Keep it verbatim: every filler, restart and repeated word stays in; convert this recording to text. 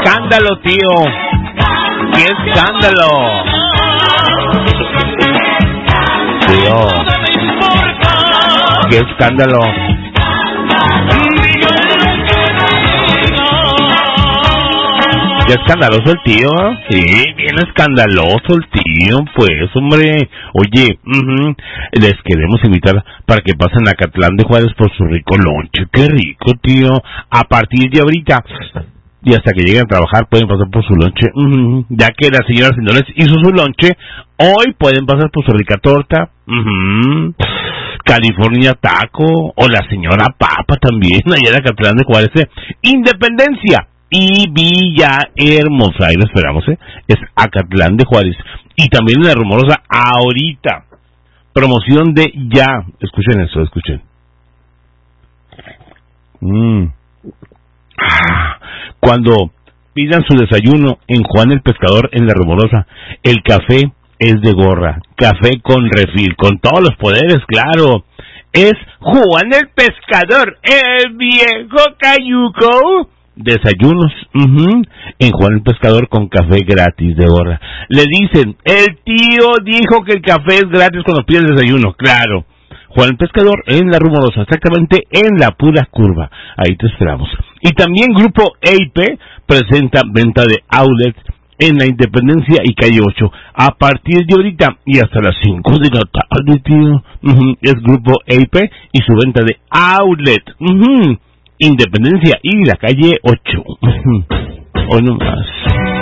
escándalo, tío! ¡Qué escándalo! Tío, ¡qué escándalo! ¿Qué escandaloso el tío? Sí, bien escandaloso el tío, pues, hombre. Oye, uh-huh, les queremos invitar para que pasen a Catlán de Juárez por su rico lonche. ¡Qué rico, tío! A partir de ahorita y hasta que lleguen a trabajar pueden pasar por su lonche. Uh-huh. Ya que la señora Señores hizo su lonche, hoy pueden pasar por su rica torta. Uh-huh. California Taco o la señora Papa también, allá en Catlán de Juárez. Independencia y Villahermosa, ahí lo esperamos, ¿eh? Es Acatlán de Juárez. Y también en la Rumorosa, ahorita. Promoción de ya. Escuchen eso, escuchen. Mm. Ah, cuando pidan su desayuno en Juan el Pescador en la Rumorosa, el café es de gorra. Café con refil, con todos los poderes, claro. Es Juan el Pescador, el viejo cayuco. Desayunos, uh-huh, en Juan el Pescador con café gratis de gorra. Le dicen, el tío dijo que el café es gratis cuando pide el desayuno. Claro, Juan el Pescador en la Rumorosa, exactamente en la pura curva. Ahí te esperamos. Y también Grupo E I P presenta venta de outlet en la Independencia y Calle ocho. A partir de ahorita y hasta las cinco de la tarde, tío. Uh-huh, es Grupo E I P y su venta de outlet. Uh-huh. Independencia y la Calle ocho. Hoy no más.